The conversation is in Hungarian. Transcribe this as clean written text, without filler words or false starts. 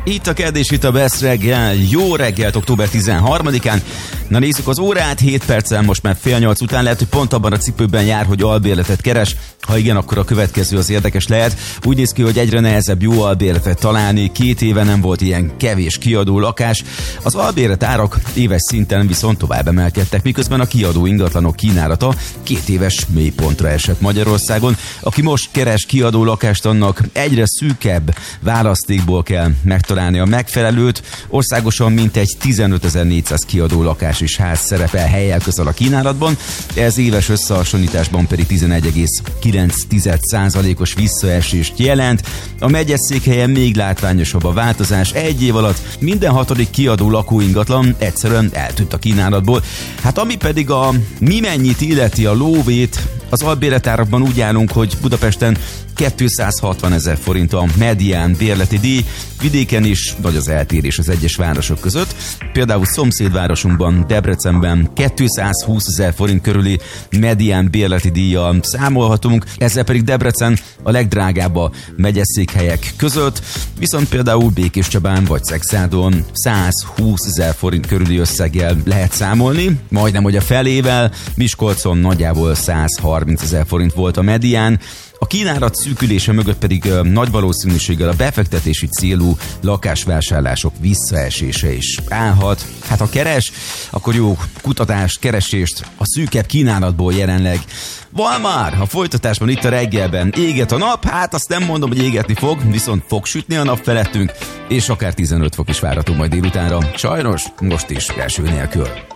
Itt a Kedd és itt a Best reggel. Jó reggelt október 13-án. Na nézzük az órát, 7 perccel most már fél 8 után. Lehet, hogy pont abban a cipőben jár, hogy albérletet keres. Ha igen, akkor a következő az érdekes lehet. Úgy néz ki, hogy egyre nehezebb jó albérletet találni. 2 éve nem volt ilyen kevés kiadó lakás. Az albérlet árak éves szinten viszont tovább emelkedtek, miközben a kiadó ingatlanok kínálata 2 éves mélypontra esett Magyarországon. Aki most keres kiadó lakást, annak egyre szűkebb választékból kell megtalálni a megfelelőt. Országosan mintegy 15.400 kiadó lakás és ház szerepel helyel közel a kínálatban. Ez éves összehasonlításban pedig 11,9%-os visszaesést jelent. A megyeszékhelyen még látványosabb a változás. 1 év alatt minden 6. kiadó lakóingatlan egyszerűen eltűnt a kínálatból. Hát ami pedig a mi mennyit illeti a lóvét, az albérletárakban úgy állunk, hogy Budapesten 260 000 forint a medián bérleti díj, vidéken is nagy az eltérés az egyes városok között. Például szomszédvárosunkban, Debrecenben 220 000 forint körüli medián bérleti díjjal számolhatunk, ezzel pedig Debrecen a legdrágább a megyeszékhelyek között, viszont például Békéscsabán vagy Szexádon 120 000 forint körüli összeggel lehet számolni, majdnem hogy a felével. Miskolcon nagyjából 130 000 forint volt a medián. A kínálat szűkülése mögött pedig nagy valószínűséggel a befektetési célú lakásvásárlások visszaesése is állhat. Hát ha keres, akkor jó kutatást, keresést a szűkebb kínálatból jelenleg. Van már a folytatásban itt a reggelben. Éget a nap, hát azt nem mondom, hogy égetni fog, viszont fog sütni a nap felettünk, és akár 15 fok is várható majd délutánra. Sajnos most is eső nélkül.